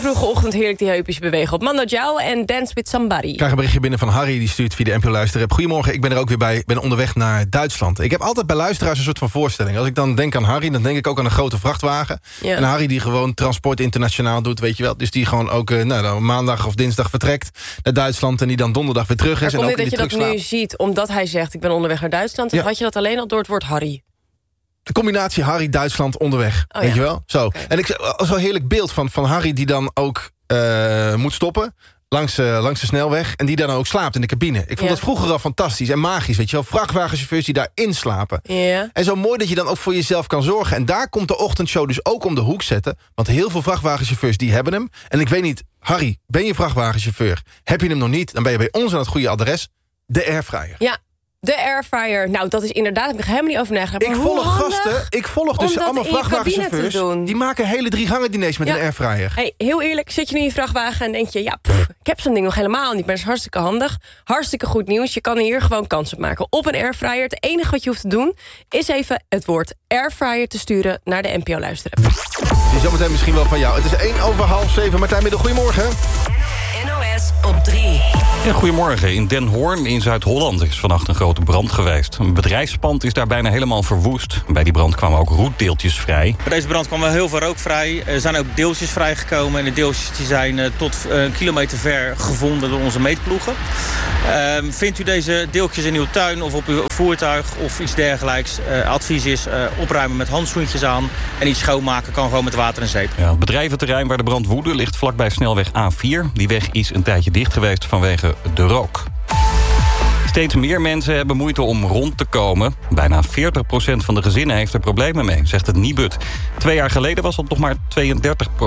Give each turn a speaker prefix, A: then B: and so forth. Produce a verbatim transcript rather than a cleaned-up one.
A: Vroege ochtend heerlijk die heupjes bewegen op Mando Diao en Dance with Somebody.
B: Ik krijg een berichtje binnen van Harry, die stuurt via de N P O Luisterapp. Goedemorgen, ik ben er ook weer bij. Ik ben onderweg naar Duitsland. Ik heb altijd bij luisteraars een soort van voorstelling. Als ik dan denk aan Harry, dan denk ik ook aan een grote vrachtwagen. Ja. En Harry die gewoon transport internationaal doet, weet je wel. Dus die gewoon ook uh, nou, dan maandag of dinsdag vertrekt naar Duitsland en die dan donderdag weer terug is.
A: Maar
B: en ook
A: dat je dat nu
B: slaapt.
A: ziet, omdat hij zegt ik ben onderweg naar Duitsland, ja. Had je dat alleen al door het woord Harry?
B: De combinatie Harry-Duitsland onderweg, oh, weet ja. je wel? Zo. Okay. En ik zo'n heerlijk beeld van, van Harry die dan ook uh, moet stoppen langs, uh, langs de snelweg en die dan ook slaapt in de cabine. Ik vond ja. dat vroeger al fantastisch en magisch, weet je wel? Vrachtwagenchauffeurs die daarin slapen.
A: Ja.
B: En zo mooi dat je dan ook voor jezelf kan zorgen. En daar komt de ochtendshow dus ook om de hoek zetten. Want heel veel vrachtwagenchauffeurs die hebben hem. En ik weet niet, Harry, ben je vrachtwagenchauffeur? Heb je hem nog niet? Dan ben je bij ons aan het goede adres. De Airfryer.
A: Ja. De airfryer, nou dat is inderdaad, heb ik helemaal niet over nagedacht.
B: Ik volg gasten, ik volg dus allemaal vrachtwagenchauffeurs. Die maken hele drie gangen diners met ja. een airfryer.
A: Hey, heel eerlijk, zit je nu in je vrachtwagen en denk je, ja, pff, ik heb zo'n ding nog helemaal niet, maar dat is hartstikke handig. Hartstikke goed nieuws, je kan hier gewoon kans op maken op een airfryer. Het enige wat je hoeft te doen, is even het woord airfryer te sturen naar de N P O Luisterapp.
B: Die is zometeen misschien wel van jou. Het is één over half zeven. Martijn Middel, goedemorgen.
C: N O S op drie.
D: Ja, goedemorgen. In Den Hoorn in Zuid-Holland is vannacht een grote brand geweest. Een bedrijfspand is daar bijna helemaal verwoest. Bij die brand kwamen ook roetdeeltjes vrij.
E: Bij deze brand kwam wel heel veel rook vrij. Er zijn ook deeltjes vrijgekomen. En de deeltjes die zijn uh, tot uh, een kilometer ver gevonden door onze meetploegen. Uh, vindt u deze deeltjes in uw tuin of op uw voertuig of iets dergelijks? Uh, advies is uh, opruimen met handschoentjes aan. En iets schoonmaken kan gewoon met water en zeep.
D: Ja, het bedrijventerrein waar de brand woedde ligt vlakbij snelweg A vier. Die weg is een tijdje dicht geweest vanwege de rook. Steeds meer mensen hebben moeite om rond te komen. Bijna veertig procent van de gezinnen heeft er problemen mee, zegt het Nibud. Twee jaar geleden was het nog maar tweeëndertig procent.